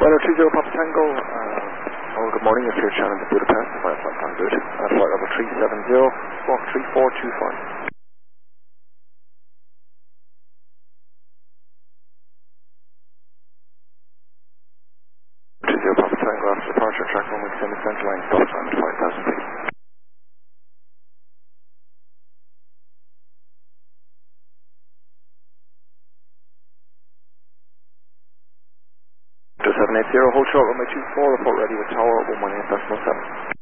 1030 Papa Tango. Good morning, it's here Shannon to Budapest, flight conduit, flight level 370, squawk 3425. 30 Papa Tango after departure, track 1 with semi-central line, stop time at 5,000 feet. Two 780, hold short runway 24, report ready with tower 118.7.